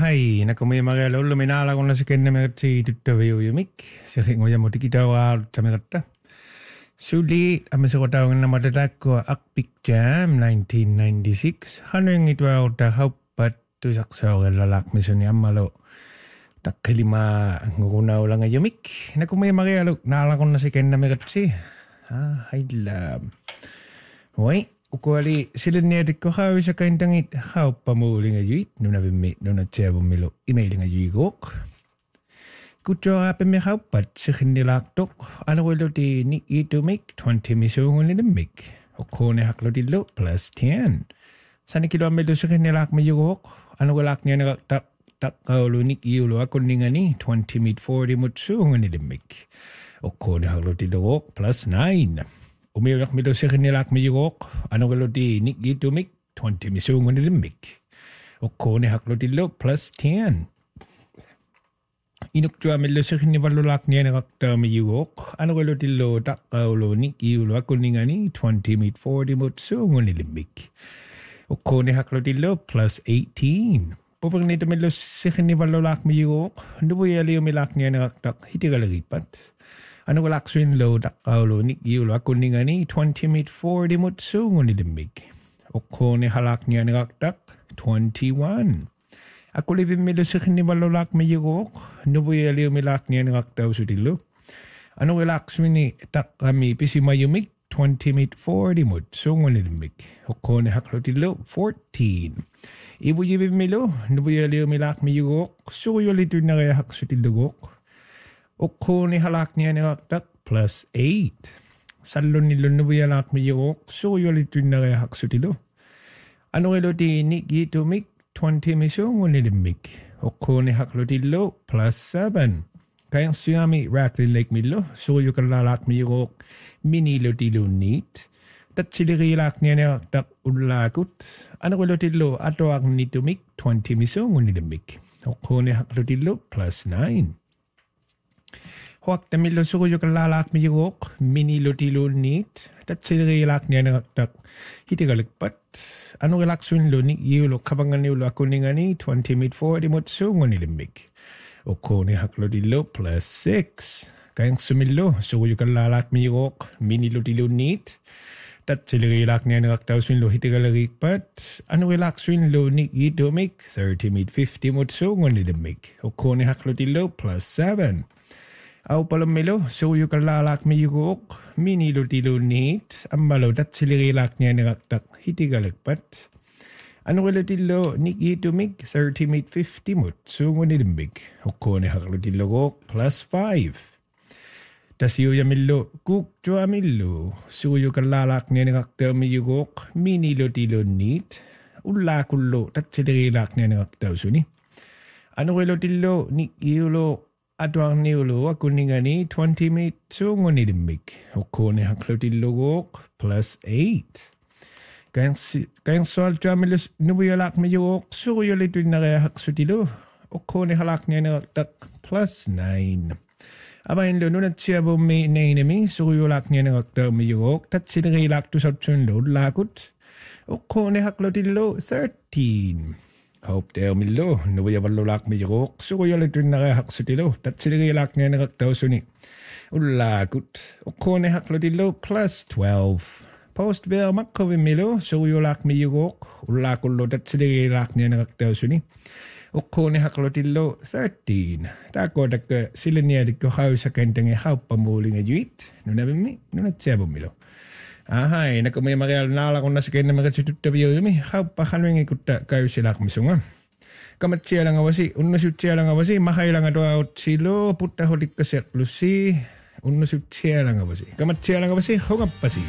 Ahai, nakumia magala ullu minala kun nasi kenne merti tuttaviu yumik. Sekin ngoja mo tikitawa tamerata. Suli amisekota ngena matatakko Akpik Jam 1996. Haneng itwa uta haupat tu saksaurella lakmisuni ammalo. Takkelima nguruna ulanga yumik. Nakumia magala nala kun nasi kenne merti. Haila. Oi. Ukuali silinnia tikko hauisa kaintangit hauppamuulinga juit nunavimmi nunatseavummilo imailinga juigok. Kutsoa apemme hauppat sikhinnilaaktok anuiloti ni itumik 20 misuungunilimmik. Okkone haklotillo plus 10. Sanikiloammelo sikhinnilaakme jugok anuilakniana takkaulunik iulu akunningani 20 mit 40 mutsuungunilimmik. Okkone haklotillo plus 9. Umiyak milo sikhinilak mi yugok, anuiloti ni itumik 20 misuungunilimmik. Okkone haklotillo plus 10. Inuktua milo sikhinnivalulak niya nakakta mi yugok, anuilotillo takkaulo ni iulu akunningani 20 mit 40 mutsuungunilimmik. Okkone haklotillo plus 18. Pupag nito milo sikhinnivalulak mi yugok, nubuyali umilak niya nakakta hitigalaripat. Anuilaksuin lo takkaulo ni iulu akunningani 20 mit 40 mutsuungunilimmik. Okkone halak niya nakaktak 21. Akulipin milo sikhinnivalulak mi yugok, nubuyali umilak niya nakaktaw sutillo. Anuilaksuin ni takkami pisimayumik 20 mit 40 mutsuungunilimmik. Okkone haklotillo 14. Ibuyibin milo, nubuyali umilak mi yugok, suyolito na kaya haksutilugok. Okkone halak niya nakaktak plus 8. Salon nilo nubuyalak mi yugok, suyolito na kaya haksutilo. Anuiloti ni itumik 20 misuungunilimmik. Okkone haklotilo plus 7. Kayang suyami rakli lake milo, suyukalalak mi yugok, minilotilo neat. Tatsiliriilak niya nakaktak ulakut. Anuilotilo ato ang nitumik 20 misuungunilimmik. Okkone haklotilo plus 9. Huwag tamilo suyo kalalak mi yugok, minilotilo neat, tatsiliriilak niya nakaktak hitigalikpat. Anuilaksuin lo ni iulo kabangan niulo akuningani 20 mit 40 mutsuungunilimmik. Okkone haklotilo plus 6. Kayang sumilo suyo kalalak mi yugok, minilotilo neat, tatsiliriilak niya nakaktaw lo hitigalikpat. Anuilaksuin lo ni itumik 30 mit 50 mutsuungunilimmik. Okkone haklotilo plus 7. Au palamilo, suyo kalalak mi yugok, minilotilo neat, ammalo tatsiliriilak niya nakaktak hitigalikpat. Anuilotilo ni itumik 30 mit 50 mutsuungunilimmik. Okkone haklotilo gok plus 5. Tasiyo yamilo, kukcho amilo, suyo kalalak niya nakaktak mi yugok, minilotilo neat, ulakullo tatsiliriilak niya nakaktaw suni. Anuilotilo ni iulo, Adwang niulo akuningani 20 mit suungunilimmik. Okkone haklotilo gok plus 8. Kayang soal jamilus nubuyalak mi yugok suyolito na kaya haksutilo. Okkone halak niya nakaktak plus 9. Abayin lo nunat siya bo may nainami suyolak niya nakaktak mi yugok tatsinagilak to sa tsunlo lakot. Okkone haklotilo 13. Hope tayo milo, nubuyabalulak mi yugok, suyolito na kaya haksutilo, tatsinagilak niya nakaktaw suni. Ulakot, okkone haklotilo plus 12. Post bell makkovin milo, suyolak mi yugok, ulakullo tatsinagilak niya nakaktaw suni. Okkone haklotilo 13. Tako daka sila niya diko haw sa kentang haupamuling ajuit, nunabimi, nunatsebo milo. Ahai, nakumay marial nala kung nasa kayo na makasututabiyo yumi, haupakalwing ikuta kayo sila kumisunga. Kamatsiya lang awasi, unusutiya lang awasi, makay lang ato out silo, puta holik kasyak lusi, unusutiya lang awasi. Kamatsiya lang awasi, hungapasi.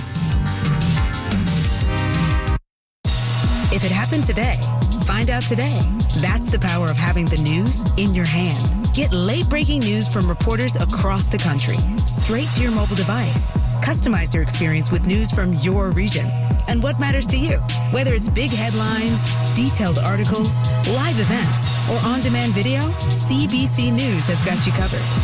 If it happened today, find out today. That's the power of having the news in your hand. Get late-breaking news from reporters across the country, straight to your mobile device. Customize your experience with news from your region and what matters to you. Whether it's big headlines, detailed articles, live events, or on-demand video, CBC News has got you covered.